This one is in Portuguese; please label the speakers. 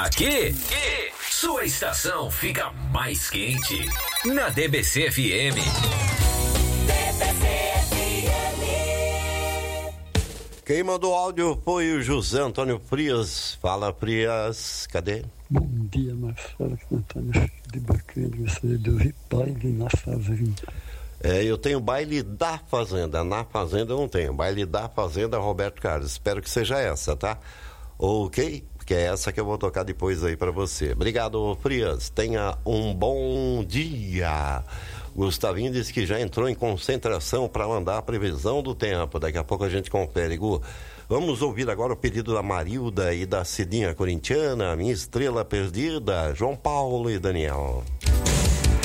Speaker 1: Aqui, sua estação fica mais quente. Na DBC FM.
Speaker 2: Quem mandou áudio foi o José Antônio Frias. Fala, Frias, cadê?
Speaker 3: Bom dia, Marcelo, Antônio de Baqueiro. Gostaria de ouvir baile na fazenda.
Speaker 2: Eu tenho baile da fazenda. Na fazenda eu não tenho. Baile da fazenda, Roberto Carlos. Espero que seja essa, tá? Ok? Porque é essa que eu vou tocar depois aí pra você. Obrigado, Frias. Tenha um bom dia. Gustavinho disse que já entrou em concentração para mandar a previsão do tempo. Daqui a pouco a gente confere, Gu. Vamos ouvir agora o pedido da Marilda e da Cidinha Corintiana, Minha Estrela Perdida, João Paulo e Daniel.